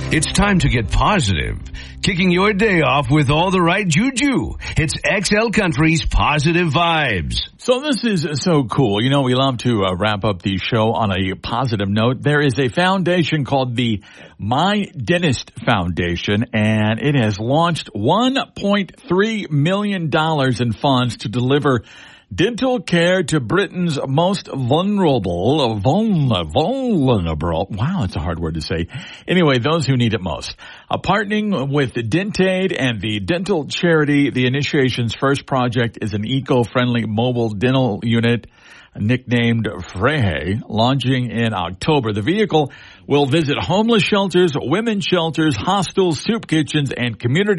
It's time to get positive. Kicking your day off with all the right juju. It's XL Country's Positive Vibes. So this is so cool. You know, we love to wrap up the show on a positive note. There is a foundation called the My Dentist Foundation, and it has launched $1.3 million in funds to deliver dental care to Britain's most vulnerable. Wow, it's a hard word to say. Anyway, those who need it most. Partnering with Dentaid and the dental charity, the initiation's first project is an eco-friendly mobile dental unit nicknamed Frehe, launching in October. The vehicle will visit homeless shelters, women's shelters, hostels, soup kitchens, and community